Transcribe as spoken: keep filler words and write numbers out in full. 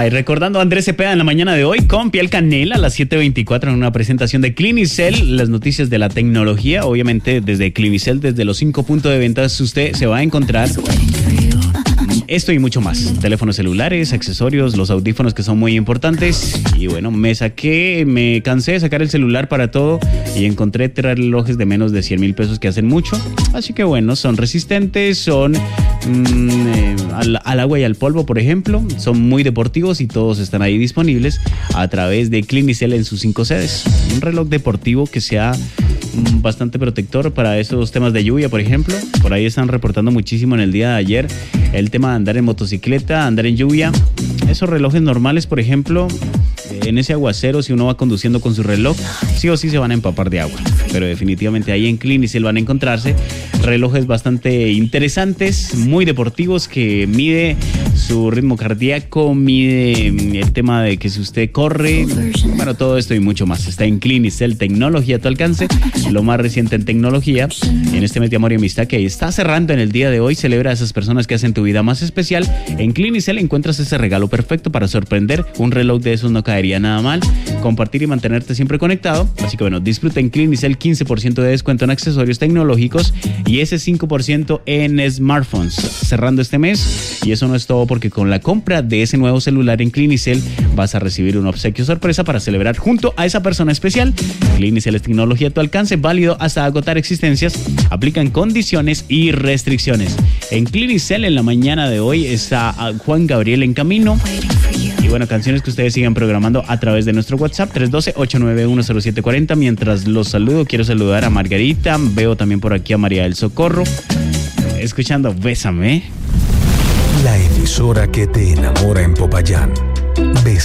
Ay, recordando a Andrés Cepeda en la mañana de hoy con Piel Canela a las siete veinticuatro en una presentación de Clinicel, las noticias de la tecnología. Obviamente desde Clinicel, desde los cinco puntos de ventas, usted se va a encontrar esto y mucho más. Teléfonos celulares, accesorios, los audífonos que son muy importantes. Y bueno, me saqué, me cansé de sacar el celular para todo y encontré tres relojes de menos de cien mil pesos que hacen mucho. Así que bueno, son resistentes, son mmm, eh, al, al agua y al polvo, por ejemplo. Son muy deportivos y todos están ahí disponibles a través de Clinicel en sus cinco sedes. Un reloj deportivo que sea mmm, bastante protector para esos temas de lluvia, por ejemplo. Por ahí están reportando muchísimo en el día de ayer el tema de andar en motocicleta, andar en lluvia. Esos relojes normales, por ejemplo, en ese aguacero, si uno va conduciendo con su reloj, sí o sí se van a empapar de agua. Pero definitivamente ahí en Clinicel van a encontrarse relojes bastante interesantes, muy deportivos, que mide su ritmo cardíaco, mide el tema de que si usted corre, bueno, todo esto y mucho más. Está en Clinicel, tecnología a tu alcance, lo más reciente en tecnología. En este mes de amor y amistad que está cerrando en el día de hoy, celebra a esas personas que hacen tu vida más especial. En Clinicel encuentras ese regalo perfecto para sorprender. Un reloj de esos no caería nada mal. Compartir y mantenerte siempre conectado. Así que bueno, disfruta en Clinicel quince por ciento de descuento en accesorios tecnológicos y ese cinco por ciento en smartphones. Cerrando este mes, y eso no es todo, porque con la compra de ese nuevo celular en Clinicel vas a recibir un obsequio sorpresa para celebrar junto a esa persona especial. Clinicel es tecnología a tu alcance, válido hasta agotar existencias. Aplican condiciones y restricciones. En Clinicel en la mañana de hoy está Juan Gabriel en camino. Y bueno, canciones que ustedes sigan programando a través de nuestro WhatsApp tres uno dos, ocho nueve uno, cero siete cuatro cero. Mientras los saludo, quiero saludar a Margarita. Veo también por aquí a María del Socorro. Escuchando Bésame. La emisora que te enamora en Popayán. Bésame.